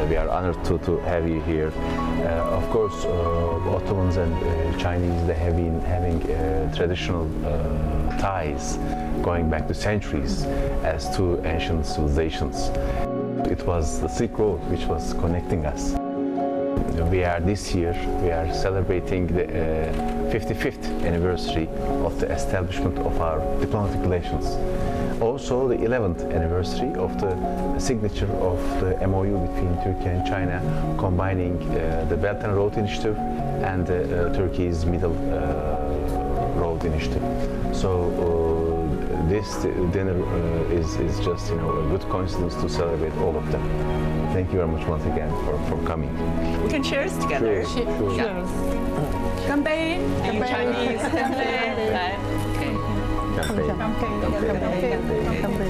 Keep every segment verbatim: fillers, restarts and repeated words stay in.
we are honored to, to have you here. Uh, of course, uh, Ottomans and uh, Chinese, they have been having uh, traditional uh, ties going back to centuries as two ancient civilizations. It was the Silk Road which was connecting us. We are this year, we are celebrating the uh, fifty-fifth anniversary of the establishment of our diplomatic relations. Also the eleventh anniversary of the signature of the M O U between Turkey and China, combining uh, the Belt and Road Initiative and uh, uh, Turkey's Middle uh, Road Initiative. So uh, this dinner uh, is, is just, you know, a good coincidence to celebrate all of them. Thank you very much once again for, for coming. We can cheers together. Sure, sure. Cheers. 干杯 in Chinese. 干杯，来。 干杯，干杯，干杯。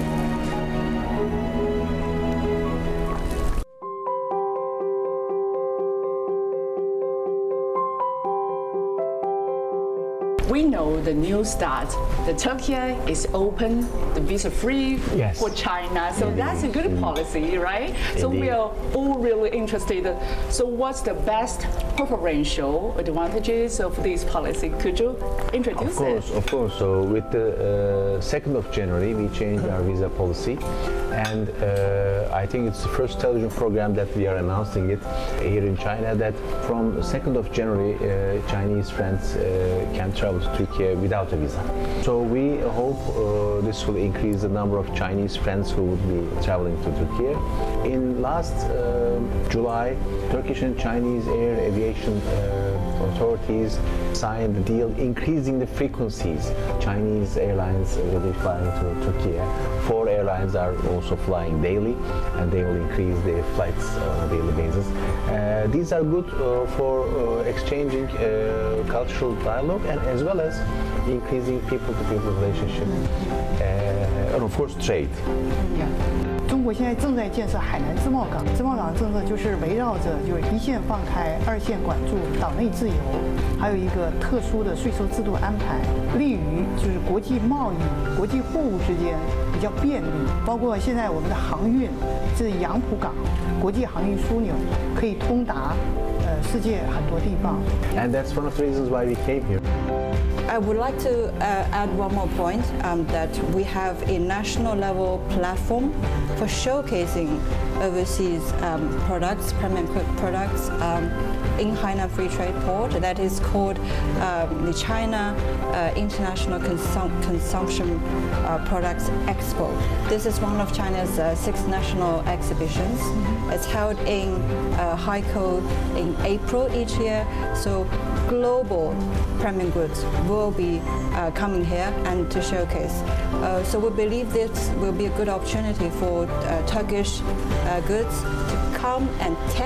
We know the news that the Turkey is open, the visa-free yes. for China. So Indeed. that's a good Indeed. policy, right? Indeed. So we are all really interested. So what's the best preferential advantages of this policy? Could you introduce Of course, it? of course. So with the uh, second of January, we changed our visa policy. And uh, I think it's the first television program that we are announcing it here in China, that from second of January, uh, Chinese friends uh, can travel to Turkey without a visa. So we hope uh, this will increase the number of Chinese friends who would be traveling to Turkey. In last uh, July, Turkish and Chinese air aviation uh, authorities signed the deal increasing the frequencies. Chinese airlines will be flying to Turkey. Four airlines are also flying daily, and they will increase their flights on a daily basis. Uh, these are good uh, for uh, exchanging uh, cultural dialogue and as well as increasing people-to-people relationship uh, and of course trade. Yeah. 中国现在正在建设海南自贸港，自贸港政策就是围绕着就是一线放开，二线管住，岛内自由，还有一个特殊的税收制度安排，利于就是国际贸易、国际货物之间比较便利。包括现在我们的航运，这杨浦港国际航运枢纽可以通达呃世界很多地方。 And that's one of the reasons why we came here. I would like to uh, add one more point, um, that we have a national level platform for showcasing overseas um, products, premium products um, in Hainan Free Trade Port. That is called um, the China uh, International Consum Consumption uh, Products Expo. This is one of China's uh, six national exhibitions. Mm-hmm. It's held in uh, Haikou in April each year. So global premium goods will be uh, coming here and to showcase. Uh, so we believe this will be a good opportunity for uh, Turkish uh, goods to come and test